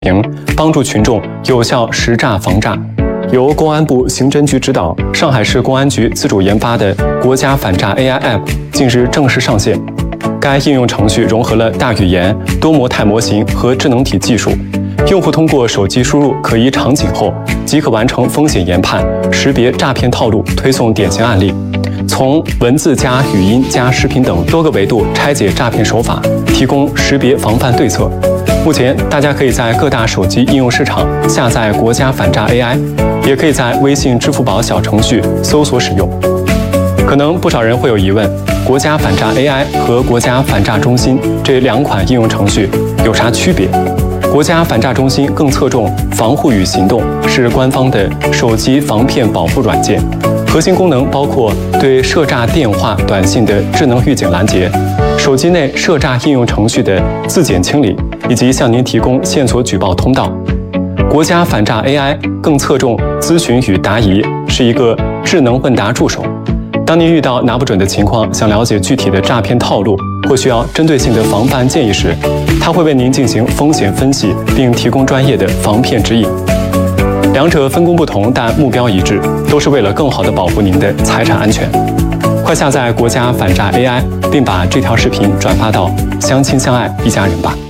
帮助群众有效识诈防诈。由公安部刑侦局指导，上海市公安局自主研发的国家反诈 AI App 近日正式上线。该应用程序融合了大语言、多模态模型和智能体技术，用户通过手机输入可疑场景后，即可完成风险研判、识别诈骗套路、推送典型案例，从文字加语音加视频等多个维度拆解诈骗手法，提供识别防范对策。目前，大家可以在各大手机应用市场下载国家反诈 AI， 也可以在微信、支付宝小程序搜索使用。可能不少人会有疑问，国家反诈 AI 和国家反诈中心这两款应用程序有啥区别？国家反诈中心更侧重防护与行动，是官方的手机防骗保护软件，核心功能包括对涉诈电话、短信的智能预警拦截，手机内涉诈应用程序的自检清理，以及向您提供线索举报通道。国家反诈 AI 更侧重咨询与答疑，是一个智能问答助手。当您遇到拿不准的情况，想了解具体的诈骗套路或需要针对性的防范建议时，它会为您进行风险分析，并提供专业的防骗指引。两者分工不同，但目标一致，都是为了更好地保护您的财产安全。快下载国家反诈 AI， 并把这条视频转发到相亲相爱一家人吧。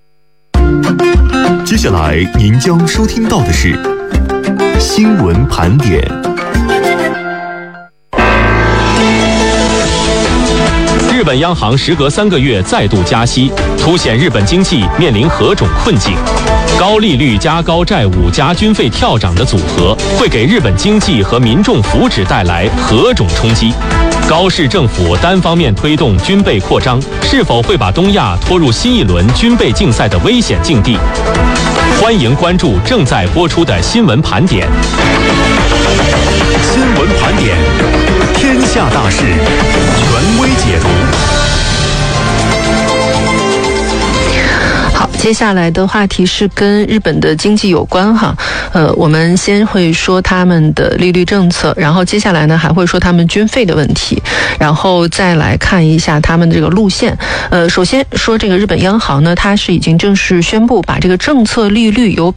接下来您将收听到的是新闻盘点。 日本央行时隔3个月再度加息，凸显日本经济面临何种困境？高利率加高债务加军费跳涨的组合，会给日本经济和民众福祉带来何种冲击？高市政府单方面推动军备扩张，是否会把东亚拖入新一轮军备竞赛的危险境地？欢迎关注正在播出的新闻盘点。 新闻盘点，天下大事，权威解读。 好，接下来的话题是跟日本的经济有关哈。我们先会说他们的利率政策，然后接下来呢还会说他们军费的问题，然后再来看一下他们这个路线。首先说这个日本央行呢，它是已经正式宣布把这个政策利率由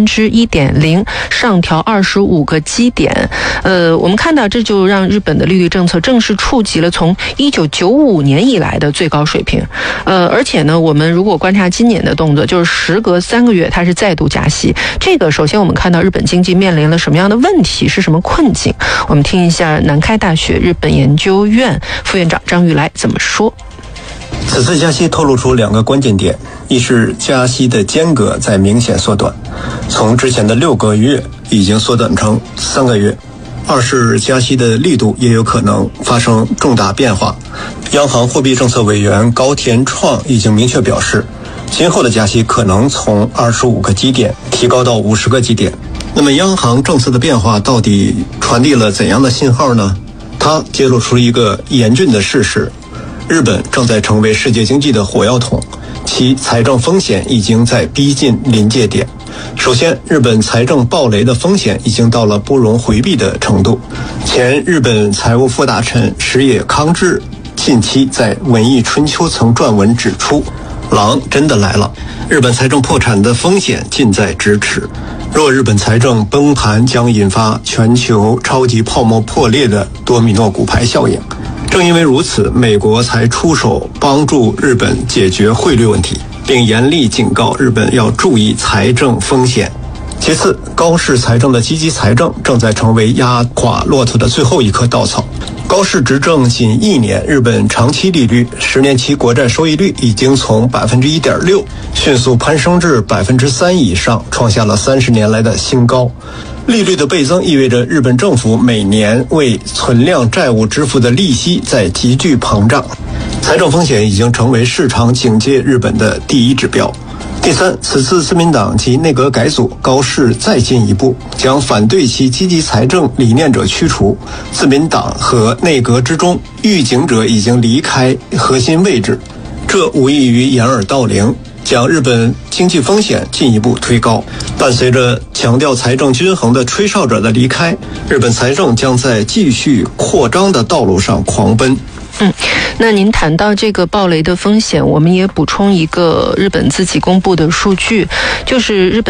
1.0% 上调25个基点。我们看到这就让日本的利率政策正式触及了从1995年以来的最高水平。而且呢，我们如果观察今年的动作，就是时隔3个月它是再度加息。这个首先我们看到日本经济面临了什么样的问题，是什么困境？我们听一下南开大学日本研究院副院长张玉来怎么说。 此次加息透露出2个关键点，一是加息的间隔在明显缩短，从之前的6个月已经缩短成3个月；二是加息的力度也有可能发生重大变化。央行货币政策委员高田创已经明确表示，今后的加息可能从25个基点提高到50个基点。那么央行政策的变化到底传递了怎样的信号呢？它揭露出一个严峻的事实，日本正在成为世界经济的火药桶，其财政风险已经在逼近临界点。首先，日本财政暴雷的风险已经到了不容回避的程度。前日本财务副大臣石野康治近期在文艺春秋曾撰文指出，狼真的来了，日本财政破产的风险近在咫尺。若日本财政崩盘，将引发全球超级泡沫破裂的多米诺骨牌效应。正因为如此，美国才出手帮助日本解决汇率问题，并严厉警告日本要注意财政风险。其次，高市财政的积极财政正在成为压垮骆驼的最后一棵稻草。高市执政仅1年，日本长期利率10年期国债收益率已经从 1.6% 迅速攀升至 3% 以上，创下了30年来的新高。利率的倍增意味着日本政府每年为存量债务支付的利息在急剧膨胀，财政风险已经成为市场警戒日本的第一指标。第三，此次自民党及内阁改组，高市再进一步将反对其积极财政理念者驱除，自民党和内阁之中预警者已经离开核心位置，这无异于掩耳盗铃，将日本经济风险进一步推高。伴随着强调财政均衡的吹哨者的离开，日本财政将在继续扩张的道路上狂奔。 那您谈到这个暴雷的风险，我们也补充一个日本自己公布的数据，就是日本